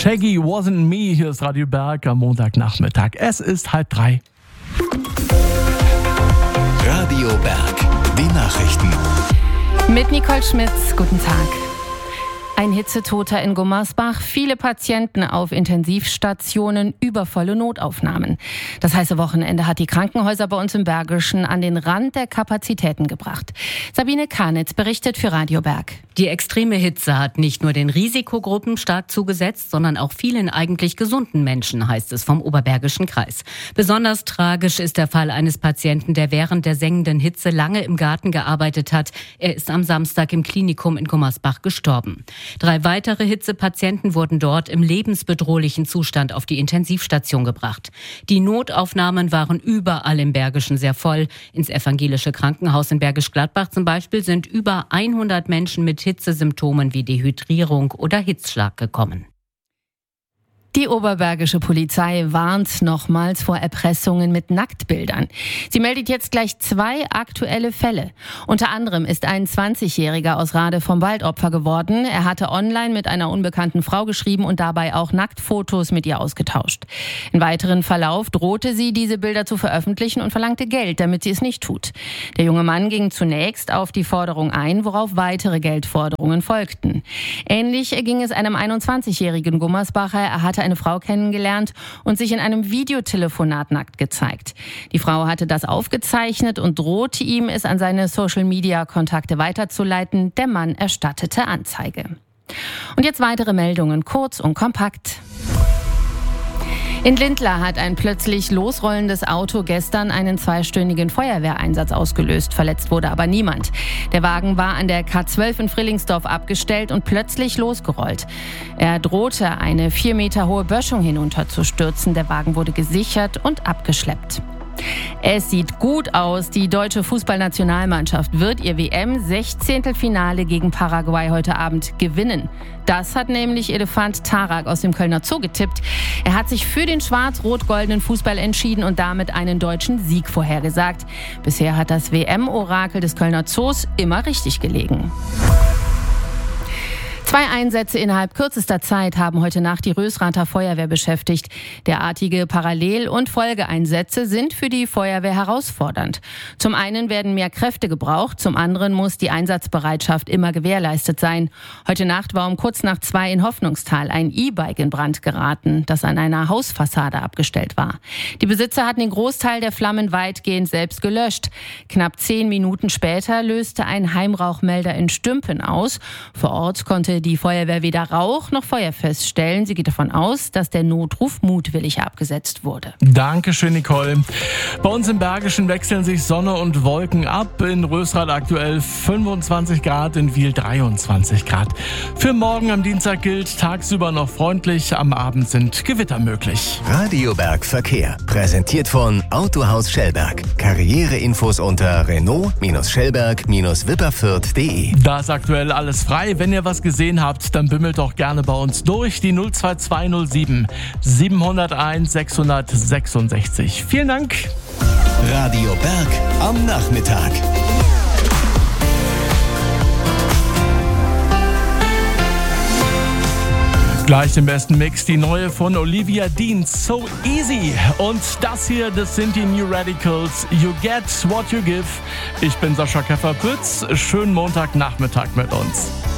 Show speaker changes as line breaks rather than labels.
Shaggy Wasn't Me, hier ist Radio Berg am Montagnachmittag. Es ist 2:30.
Radio Berg, die Nachrichten.
Mit Nicole Schmitz, guten Tag. Ein Hitzetoter in Gummersbach, viele Patienten auf Intensivstationen, übervolle Notaufnahmen. Das heiße Wochenende hat die Krankenhäuser bei uns im Bergischen an den Rand der Kapazitäten gebracht. Sabine Karnitz berichtet für Radio Berg.
Die extreme Hitze hat nicht nur den Risikogruppen stark zugesetzt, sondern auch vielen eigentlich gesunden Menschen, heißt es vom Oberbergischen Kreis. Besonders tragisch ist der Fall eines Patienten, der während der sengenden Hitze lange im Garten gearbeitet hat. Er ist am Samstag im Klinikum in Gummersbach gestorben. 3 weitere Hitzepatienten wurden dort im lebensbedrohlichen Zustand auf die Intensivstation gebracht. Die Notaufnahmen waren überall im Bergischen sehr voll. Ins evangelische Krankenhaus in Bergisch Gladbach zum Beispiel sind über 100 Menschen mit Hitzesymptomen wie Dehydrierung oder Hitzschlag gekommen.
Die Oberbergische Polizei warnt nochmals vor Erpressungen mit Nacktbildern. Sie meldet jetzt gleich 2 aktuelle Fälle. Unter anderem ist ein 20-Jähriger aus Rade vom Wald Opfer geworden. Er hatte online mit einer unbekannten Frau geschrieben und dabei auch Nacktfotos mit ihr ausgetauscht. Im weiteren Verlauf drohte sie, diese Bilder zu veröffentlichen und verlangte Geld, damit sie es nicht tut. Der junge Mann ging zunächst auf die Forderung ein, worauf weitere Geldforderungen folgten. Ähnlich ging es einem 21-jährigen Gummersbacher. Er hatte eine Frau kennengelernt und sich in einem Videotelefonat nackt gezeigt. Die Frau hatte das aufgezeichnet und drohte ihm, es an seine Social-Media-Kontakte weiterzuleiten. Der Mann erstattete Anzeige. Und jetzt weitere Meldungen, kurz und kompakt. In Lindlar hat ein plötzlich losrollendes Auto gestern einen 2-stündigen Feuerwehreinsatz ausgelöst. Verletzt wurde aber niemand. Der Wagen war an der K12 in Frillingsdorf abgestellt und plötzlich losgerollt. Er drohte, eine 4 Meter hohe Böschung hinunterzustürzen. Der Wagen wurde gesichert und abgeschleppt. Es sieht gut aus. Die deutsche Fußballnationalmannschaft wird ihr WM-16. gegen Paraguay heute Abend gewinnen. Das hat nämlich Elefant Tarak aus dem Kölner Zoo getippt. Er hat sich für den schwarz-rot-goldenen Fußball entschieden und damit einen deutschen Sieg vorhergesagt. Bisher hat das WM-Orakel des Kölner Zoos immer richtig gelegen. 2 Einsätze innerhalb kürzester Zeit haben heute Nacht die Rösrather Feuerwehr beschäftigt. Derartige Parallel- und Folgeeinsätze sind für die Feuerwehr herausfordernd. Zum einen werden mehr Kräfte gebraucht, zum anderen muss die Einsatzbereitschaft immer gewährleistet sein. Heute Nacht war um kurz nach 2 in Hoffnungstal ein E-Bike in Brand geraten, das an einer Hausfassade abgestellt war. Die Besitzer hatten den Großteil der Flammen weitgehend selbst gelöscht. Knapp 10 Minuten später löste ein Heimrauchmelder in Stümpen aus. Vor Ort konnte die Feuerwehr weder Rauch noch Feuer feststellen. Sie geht davon aus, dass der Notruf mutwillig abgesetzt wurde.
Dankeschön, Nicole. Bei uns im Bergischen wechseln sich Sonne und Wolken ab. In Rösrath aktuell 25 Grad, in Wiel 23 Grad. Für morgen am Dienstag gilt tagsüber noch freundlich, am Abend sind Gewitter möglich.
Radio Berg Verkehr, präsentiert von Autohaus Schellberg. Karriereinfos unter Renault-Schellberg-Wipperfürth.de.
Da ist aktuell alles frei. Wenn ihr was gesehen habt, dann bimmelt doch gerne bei uns durch. Die 02207 701 666. Vielen Dank.
Radio Berg am Nachmittag.
Gleich den besten Mix, die neue von Olivia Dean, So Easy. Und das hier, das sind die New Radicals, You Get What You Give. Ich bin Sascha Käfer-Pütz, schönen Montagnachmittag mit uns.